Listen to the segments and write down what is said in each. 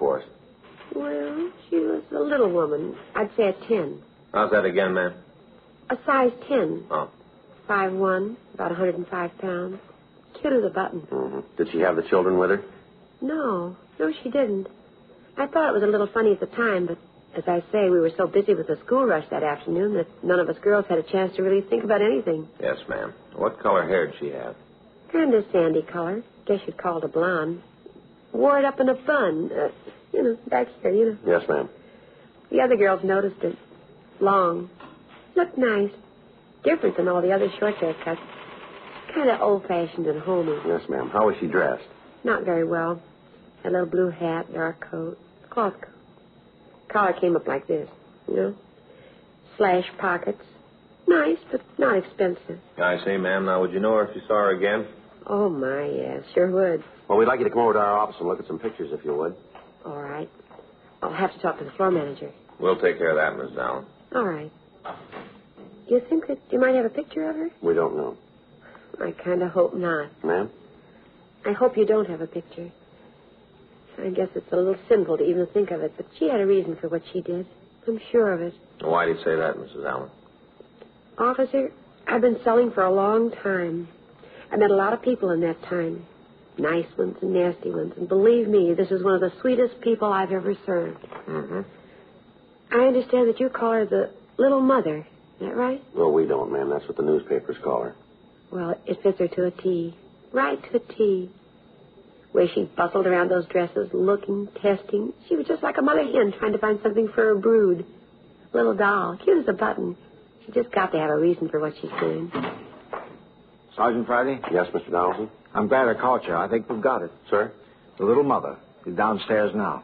force? Well, she was a little woman. I'd say a 10. How's that again, ma'am? A size 10. Oh. 5'1", about 105 pounds. Cute as a button. Mm-hmm. Did she have the children with her? No, she didn't. I thought it was a little funny at the time, but as I say, we were so busy with the school rush that afternoon that none of us girls had a chance to really think about anything. Yes, ma'am. What color hair did she have? Kind of sandy color. Guess you'd call it a blonde. Wore it up in a bun. Back here, Yes, ma'am. The other girls noticed it. Long. Looked nice. Different than all the other short haircuts. Kind of old-fashioned and homey. Yes, ma'am. How was she dressed? Not very well. Had a little blue hat, dark coat, cloth coat. Collar came up like this, Slash pockets. Nice, but not expensive. I say, ma'am, now would you know her if you saw her again? Oh, my, yes, sure would. Well, we'd like you to come over to our office and look at some pictures, if you would. All right. I'll have to talk to the floor manager. We'll take care of that, Miss Allen. All right. Do you think that you might have a picture of her? We don't know. I kind of hope not. Ma'am? I hope you don't have a picture. I guess it's a little sinful to even think of it, but she had a reason for what she did. I'm sure of it. Why do you say that, Mrs. Allen? Officer, I've been selling for a long time. I met a lot of people in that time. Nice ones and nasty ones. And believe me, this is one of the sweetest people I've ever served. Mm-hmm. I understand that you call her the Little Mother. Is that right? Well, we don't, ma'am. That's what the newspapers call her. Well, it fits her to a T. Right to a T. Where she bustled around those dresses, looking, testing. She was just like a mother hen trying to find something for her brood. Little doll, cute as a button. She just got to have a reason for what she's doing. Sergeant Friday? Yes, Mr. Donaldson? I'm glad I caught you. I think we've got it. Sir? The Little Mother is downstairs now.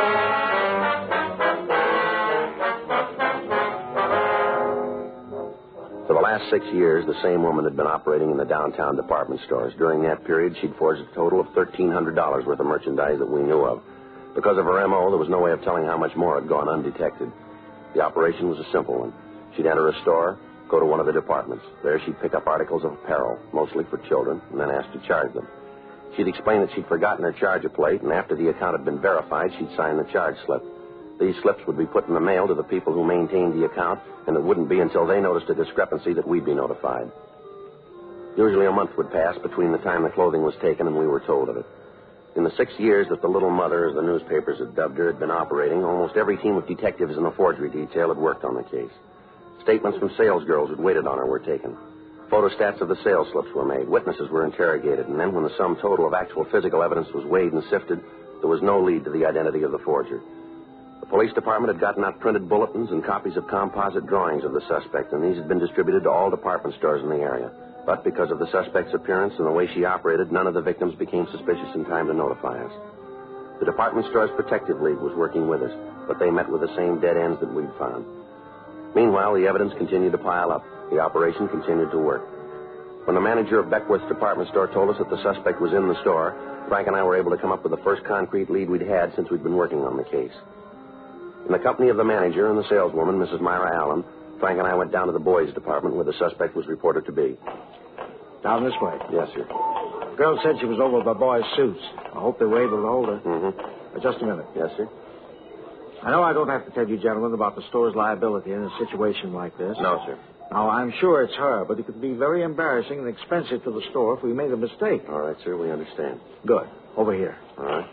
For the last 6 years, the same woman had been operating in the downtown department stores. During that period, she'd forged a total of $1,300 worth of merchandise that we knew of. Because of her M.O., there was no way of telling how much more had gone undetected. The operation was a simple one. She'd enter a store, go to one of the departments. There she'd pick up articles of apparel, mostly for children, and then ask to charge them. She'd explain that she'd forgotten her charger plate, and after the account had been verified, she'd sign the charge slip. These slips would be put in the mail to the people who maintained the account, and it wouldn't be until they noticed a discrepancy that we'd be notified. Usually a month would pass between the time the clothing was taken and we were told of it. In the 6 years that the Little Mother, as the newspapers had dubbed her, had been operating, almost every team of detectives in the forgery detail had worked on the case. Statements from salesgirls who'd waited on her were taken. Photostats of the sales slips were made. Witnesses were interrogated, and then when the sum total of actual physical evidence was weighed and sifted, there was no lead to the identity of the forger. The police department had gotten out printed bulletins and copies of composite drawings of the suspect, and these had been distributed to all department stores in the area. But because of the suspect's appearance and the way she operated, none of the victims became suspicious in time to notify us. The Department Stores Protective League was working with us, but they met with the same dead ends that we'd found. Meanwhile, the evidence continued to pile up. The operation continued to work. When the manager of Beckworth's department store told us that the suspect was in the store, Frank and I were able to come up with the first concrete lead we'd had since we'd been working on the case. In the company of the manager and the saleswoman, Mrs. Myra Allen, Frank and I went down to the boys' department where the suspect was reported to be. Down this way. Yes, sir. The girl said she was over by boys' suits. I hope they were able to hold her. Mm-hmm. Just a minute. Yes, sir. I know I don't have to tell you, gentlemen, about the store's liability in a situation like this. No, sir. Now, I'm sure it's her, but it could be very embarrassing and expensive to the store if we made a mistake. All right, sir, we understand. Good. Over here. All right.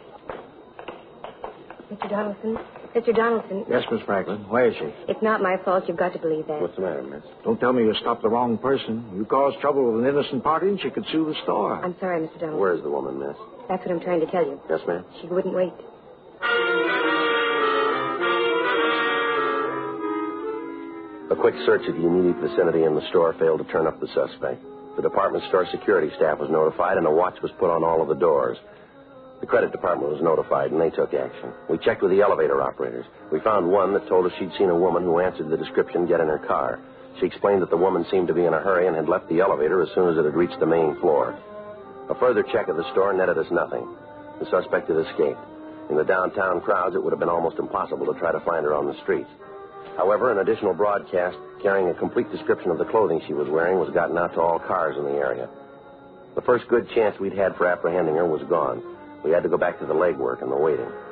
Mr. Donaldson? Mr. Donaldson? Yes, Miss Franklin. Where is she? It's not my fault. You've got to believe that. What's the matter, miss? Don't tell me you stopped the wrong person. You caused trouble with an innocent party and she could sue the store. I'm sorry, Mr. Donaldson. Where's the woman, miss? That's what I'm trying to tell you. Yes, ma'am. She wouldn't wait. A quick search of the immediate vicinity in the store failed to turn up the suspect. The department store security staff was notified, and a watch was put on all of the doors. The credit department was notified, and they took action. We checked with the elevator operators. We found one that told us she'd seen a woman who answered the description get in her car. She explained that the woman seemed to be in a hurry and had left the elevator as soon as it had reached the main floor. A further check of the store netted us nothing. The suspect had escaped. In the downtown crowds, it would have been almost impossible to try to find her on the streets. However, an additional broadcast carrying a complete description of the clothing she was wearing was gotten out to all cars in the area. The first good chance we'd had for apprehending her was gone. We had to go back to the legwork and the waiting.